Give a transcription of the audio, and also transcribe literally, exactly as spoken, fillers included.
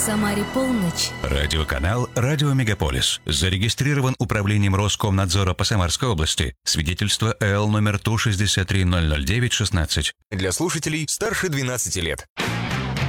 Самаре полночь. Радиоканал «Радио Мегаполис». Зарегистрирован Управлением Роскомнадзора по Самарской области. Свидетельство эл номер Ту шестьдесят три ноль ноль девять шестнадцать. Для слушателей старше двенадцати лет.